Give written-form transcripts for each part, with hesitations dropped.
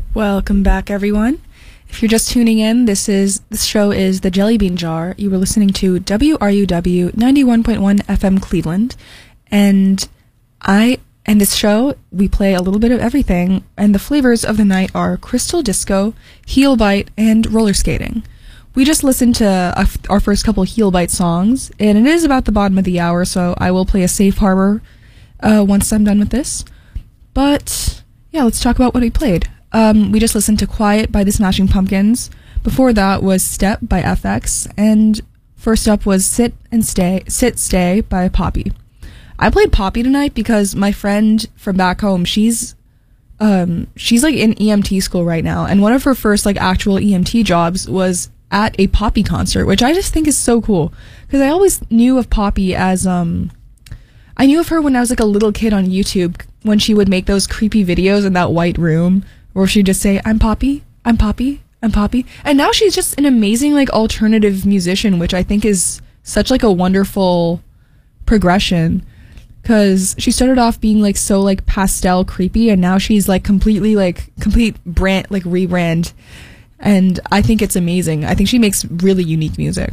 Welcome back, everyone. If you're just tuning in, this show is The Jelly Bean Jar. You were listening to WRUW 91.1 FM Cleveland, and this show, we play a little bit of everything, and the flavors of the night are crystal disco, heel bite, and roller skating. We just listened to our first couple heel bite songs, and it is about the bottom of the hour, so I will play a safe harbor once I'm done with this. But yeah, let's talk about what we played. We just listened to Quiet by the Smashing Pumpkins. Before that was Step by FX, and first up was Sit Stay by Poppy. I played Poppy tonight because my friend from back home, she's like in EMT school right now, and one of her first like actual EMT jobs was at a Poppy concert, which I just think is so cool, because I always knew of Poppy as I knew of her when I was like a little kid on YouTube, when she would make those creepy videos in that white room where she'd just say, "I'm Poppy, I'm Poppy, I'm Poppy." And now she's just an amazing like alternative musician, which I think is such like a wonderful progression, because she started off being like so like pastel creepy, and now she's like completely like complete brand, like rebrand, and I think it's amazing. I think she makes really unique music.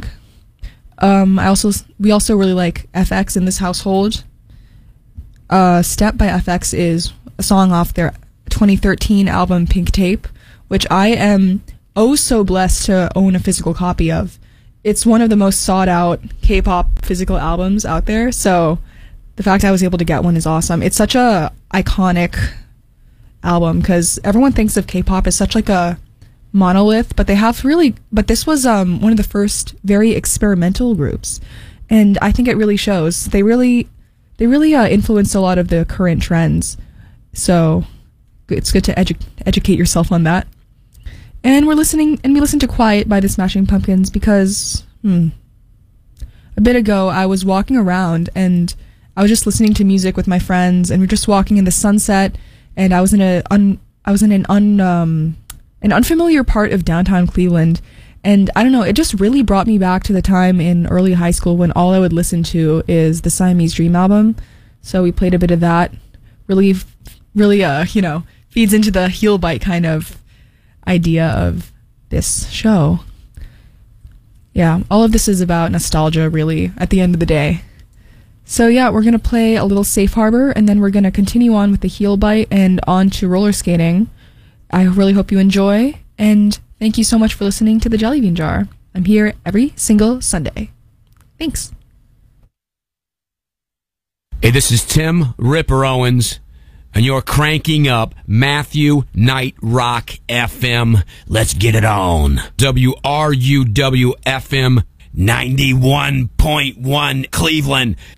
We also really like FX in this household. Step by FX is a song off their 2013 album Pink Tape, which I am oh so blessed to own a physical copy of. It's one of the most sought out K-pop physical albums out there, so the fact I was able to get one is awesome. It's such a iconic album, because everyone thinks of K-pop as such like a monolith, but this was one of the first very experimental groups, and I think it really shows. They really influenced a lot of the current trends, so it's good to educate yourself on that. And we listened to Quiet by the Smashing Pumpkins because a bit ago I was walking around and I was just listening to music with my friends, and we're just walking in the sunset, and I was in an unfamiliar part of downtown Cleveland, and I don't know, it just really brought me back to the time in early high school when all I would listen to is the Siamese Dream album. So we played a bit of that. Really feeds into the heel bite kind of idea of this show. Yeah, all of this is about nostalgia, really, at the end of the day. So yeah, we're going to play a little Safe Harbor, and then we're going to continue on with the heel bite and on to roller skating. I really hope you enjoy, and thank you so much for listening to The Jelly Bean Jar. I'm here every single Sunday. Thanks. Hey, this is Tim Ripper Owens, and you're cranking up Matthew Night Rock FM. Let's get it on. WRUW FM 91.1 Cleveland.